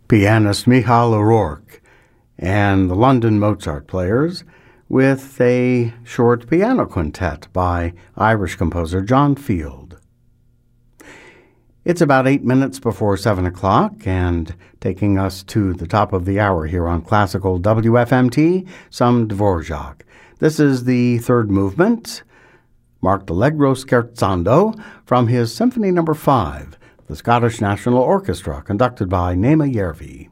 pianist Michal O'Rourke and the London Mozart Players with a short piano quintet by Irish composer John Field. It's about 8 minutes before 7 o'clock, and taking us to the top of the hour here on Classical WFMT, some Dvorak. This is the third movement, marked Allegro Scherzando, from his Symphony No. 5, the Scottish National Orchestra, conducted by Naima Järvi.